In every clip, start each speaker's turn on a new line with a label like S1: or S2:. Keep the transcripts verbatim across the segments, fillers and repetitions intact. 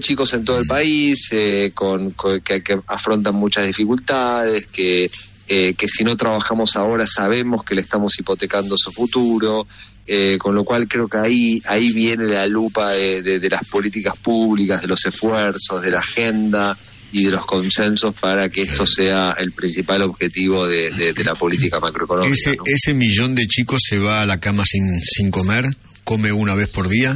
S1: chicos en todo el país, eh, con, con que, que afrontan muchas dificultades, que, eh, que si no trabajamos ahora sabemos que le estamos hipotecando su futuro, eh, con lo cual creo que ahí, ahí viene la lupa de, de, de las políticas públicas, de los esfuerzos, de la agenda y de los consensos para que esto sea el principal objetivo de, de, de la política macroeconómica.
S2: ¿Ese,
S1: ¿no?
S2: ese millón de chicos se va a la cama sin, sin comer? ¿Come una vez por día?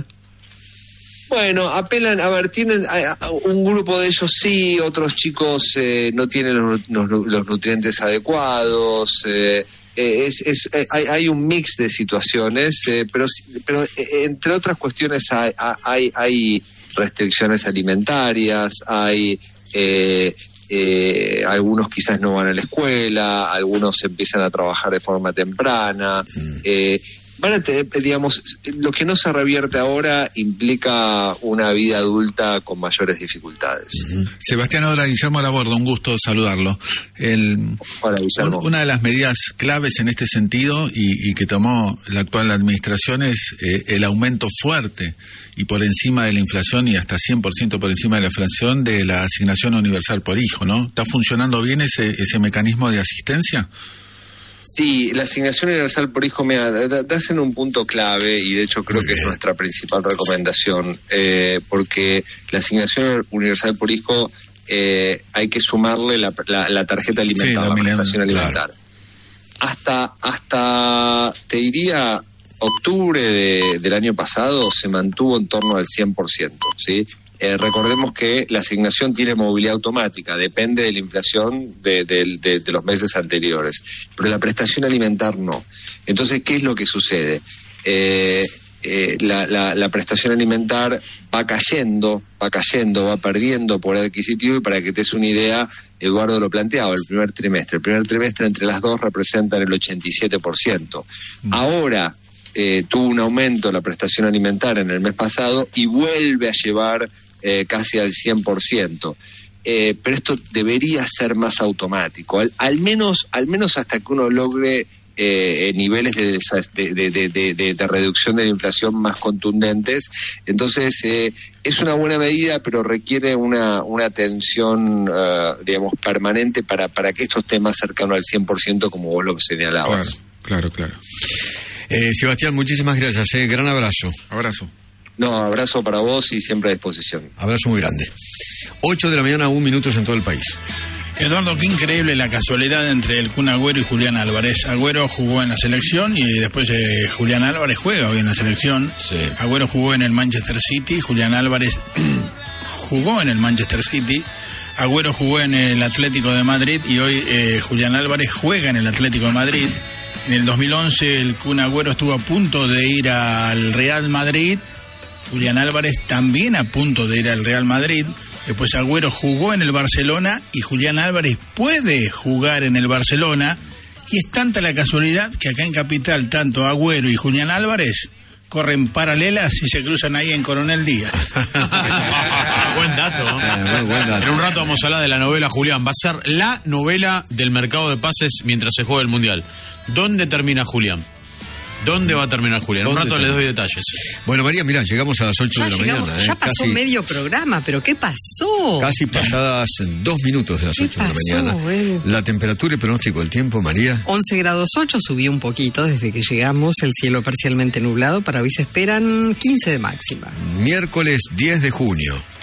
S1: Bueno, apelan, a ver, tienen a, a, un grupo de ellos sí, otros chicos eh, no tienen los, los, los nutrientes adecuados, eh, es, es, hay, hay un mix de situaciones, eh, pero, pero eh, entre otras cuestiones hay, hay, hay restricciones alimentarias, hay... Eh, eh, algunos quizás no van a la escuela, algunos empiezan a trabajar de forma temprana, mm. eh, van a tener, digamos, lo que no se revierte ahora implica una vida adulta con mayores dificultades.
S3: Mm-hmm. Sebastián, ahora Guillermo Laborde, un gusto saludarlo. El,
S1: Hola, Guillermo.
S3: Una de las medidas claves en este sentido y, y que tomó la actual administración es eh, el aumento fuerte y por encima de la inflación y hasta cien por ciento por encima de la inflación de la asignación universal por hijo, ¿no? ¿Está funcionando bien ese, ese mecanismo de asistencia?
S1: Sí, la asignación universal por hijo me da, das en un punto clave y de hecho creo que es nuestra principal recomendación, eh, porque la asignación universal por hijo eh, hay que sumarle la, la, la tarjeta alimentar, sí, la, la prestación alimentar. Claro. Hasta, hasta, te diría, octubre de, del año pasado se mantuvo en torno al cien por ciento, ¿sí? Eh, recordemos que la asignación tiene movilidad automática, depende de la inflación de, de, de, de los meses anteriores, pero la prestación alimentar no. Entonces, ¿qué es lo que sucede? Eh, eh, la, la, la prestación alimentar va cayendo, va cayendo, va perdiendo poder adquisitivo, y para que te des una idea, Eduardo lo planteaba, el primer trimestre. El primer trimestre entre las dos representan el ochenta y siete por ciento. Mm. Ahora eh, tuvo un aumento la prestación alimentar en el mes pasado y vuelve a llevar Eh, casi al cien por ciento. Eh, pero esto debería ser más automático, al, al menos al menos hasta que uno logre eh, niveles de, de, de, de, de, de reducción de la inflación más contundentes. Entonces, eh, es una buena medida, pero requiere una, una atención, uh, digamos, permanente para, para que esto esté más cercano al cien por ciento, como vos lo señalabas.
S3: Claro, claro, claro.
S2: Eh, Sebastián, muchísimas gracias. Eh. Gran abrazo.
S3: Abrazo.
S1: No, abrazo para vos y siempre a disposición.
S2: Abrazo muy grande. ocho de la mañana, un minuto en todo el país.
S4: Eduardo, qué increíble la casualidad entre el Kun Agüero y Julián Álvarez. Agüero jugó en la selección y después eh, Julián Álvarez juega hoy en la selección.
S2: Sí.
S4: Agüero jugó en el Manchester City, Julián Álvarez jugó en el Manchester City. Agüero jugó en el Atlético de Madrid y hoy eh, Julián Álvarez juega en el Atlético de Madrid. En el dos mil once el Kun Agüero estuvo a punto de ir al Real Madrid. Julián Álvarez también a punto de ir al Real Madrid. Después Agüero jugó en el Barcelona y Julián Álvarez puede jugar en el Barcelona. Y es tanta la casualidad que acá en Capital, tanto Agüero y Julián Álvarez corren paralelas y se cruzan ahí en Coronel Díaz.
S5: Buen dato.
S2: Eh, buen dato.
S5: En un rato vamos a hablar de la novela, Julián. Va a ser la novela del mercado de pases mientras se juega el Mundial. ¿Dónde termina Julián? ¿Dónde va a terminar Julián? Un rato termina? Les doy detalles.
S2: Bueno, María, mirá, llegamos a las ocho
S6: ya
S2: de la
S6: llegamos,
S2: mañana.
S6: Ya
S2: eh,
S6: pasó
S2: casi,
S6: medio programa, pero ¿qué pasó?
S2: Casi pasadas dos minutos de las ocho de la mañana.
S6: Bueno.
S2: La temperatura y pronóstico del tiempo, María.
S6: once grados ocho, subió un poquito desde que llegamos, el cielo parcialmente nublado, para hoy se esperan quince de máxima.
S2: Miércoles diez de junio.